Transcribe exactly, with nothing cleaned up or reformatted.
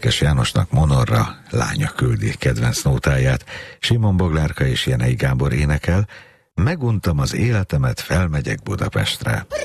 Kerkes Jánosnak Monorra lánya küldi kedvenc nótáját, Simon Boglárka és Jenei Gábor énekel, meguntam az életemet, felmegyek Budapestre.